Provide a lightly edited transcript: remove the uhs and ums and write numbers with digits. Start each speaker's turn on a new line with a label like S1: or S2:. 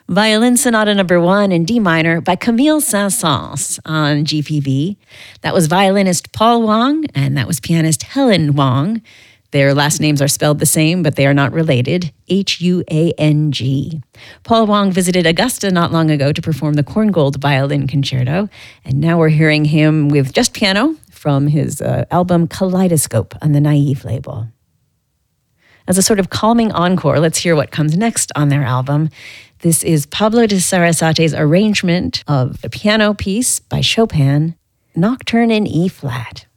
S1: Violin Sonata No. 1 in D minor by Camille Saint-Saëns on GPV. That was violinist Paul Wong, and that was pianist Helen Wong. Their last names are spelled the same, but they are not related. Huang. Paul Wong visited Augusta not long ago to perform the Korngold Violin Concerto, and now we're hearing him with just piano from his album Kaleidoscope on the Naive label. As a sort of calming encore, let's hear what comes next on their album. This is Pablo de Sarasate's arrangement of a piano piece by Chopin, Nocturne in E-flat.